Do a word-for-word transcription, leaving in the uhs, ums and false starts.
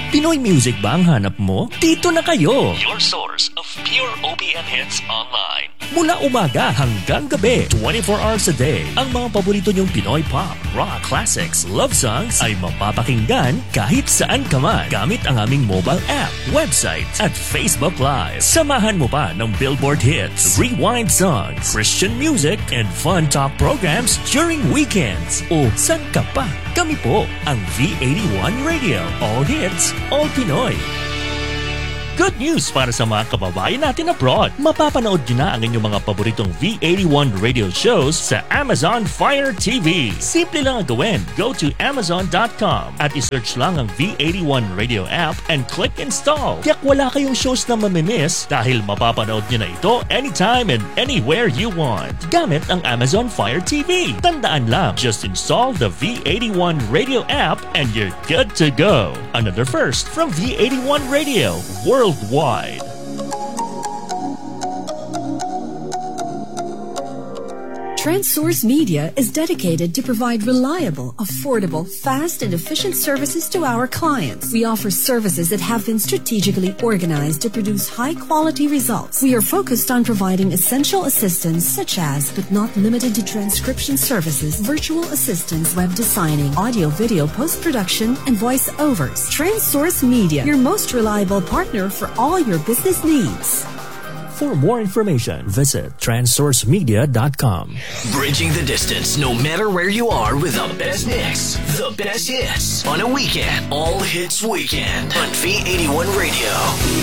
Pinoy music ba ang hanap mo? Dito na kayo! Your source of pure O P M hits online. Mula umaga hanggang gabi, twenty-four hours a day, ang mga paborito niyong Pinoy pop, rock, classics, love songs ay mapapakinggan kahit saan ka man gamit ang aming mobile app, website at Facebook Live. Samahan mo pa ng Billboard hits, rewind songs, Christian music, and fun talk programs during weekends. O san ka pa? Kami po ang V eighty-one Radio. All hits, all Pinoy. Good news para sa mga kababayan natin abroad. Mapapanood nyo na ang inyong mga paboritong V eighty-one radio shows sa Amazon Fire T V. Simple lang ang gawin. Go to amazon dot com at isearch lang ang V eighty-one radio app and click install. Tiyak wala kayong shows na mamimiss dahil mapapanood nyo na ito anytime and anywhere you want. Gamit ang Amazon Fire T V. Tandaan lang, just install the V eighty-one radio app and you're good to go. Another first from V eighty-one Radio World Worldwide. TransSource Media is dedicated to provide reliable, affordable, fast, and efficient services to our clients. We offer services that have been strategically organized to produce high-quality results. We are focused on providing essential assistance such as, but not limited to, transcription services, virtual assistance, web designing, audio-video post-production, and voice-overs. TransSource Media, your most reliable partner for all your business needs. For more information, visit trans source media dot com. Bridging the distance no matter where you are with the best mix. The best hits on a weekend. All Hits Weekend on V eighty-one Radio.